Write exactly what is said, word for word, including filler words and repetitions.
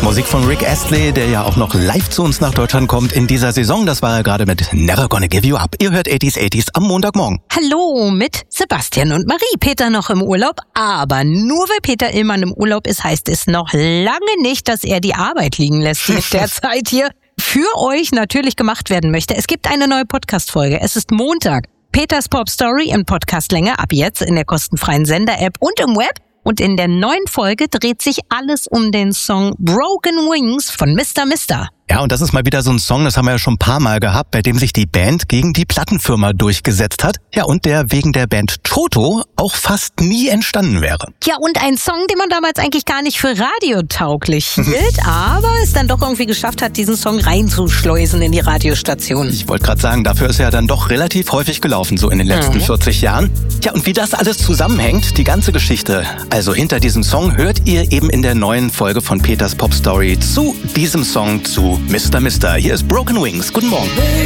Musik von Rick Astley, der ja auch noch live zu uns nach Deutschland kommt in dieser Saison. Das war er gerade mit Never Gonna Give You Up. Ihr hört achtziger achtziger am Montagmorgen. Hallo mit Sebastian und Marie. Peter noch im Urlaub, aber nur weil Peter Illmann im Urlaub ist, heißt es noch lange nicht, dass er die Arbeit liegen lässt, die derzeit hier für euch natürlich gemacht werden möchte. Es gibt eine neue Podcast-Folge. Es ist Montag. Peters Pop Story in Podcastlänge ab jetzt in der kostenfreien Sender-App und im Web. Und in der neuen Folge dreht sich alles um den Song Broken Wings von Mister Mister. Ja, und das ist mal wieder so ein Song, das haben wir ja schon ein paar Mal gehabt, bei dem sich die Band gegen die Plattenfirma durchgesetzt hat. Ja, und der wegen der Band Toto auch fast nie entstanden wäre. Ja, und ein Song, den man damals eigentlich gar nicht für radiotauglich hielt, aber es dann doch irgendwie geschafft hat, diesen Song reinzuschleusen in die Radiostation. Ich wollte gerade sagen, dafür ist er ja dann doch relativ häufig gelaufen, so in den letzten mhm. vierzig Jahren. Ja, und wie das alles zusammenhängt, die ganze Geschichte, also hinter diesem Song, hört ihr eben in der neuen Folge von Peters Pop Story zu diesem Song zu Mister Mister. Hier ist Broken Wings. Guten Morgen.